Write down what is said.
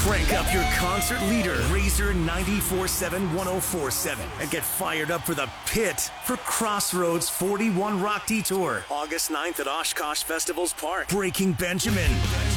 Crank up your concert leader, Razor 94.7 1047, and get fired up for the Pit for Crossroads 41 Rock Detour, August 9th at Oshkosh Festivals Park. Breaking Benjamin,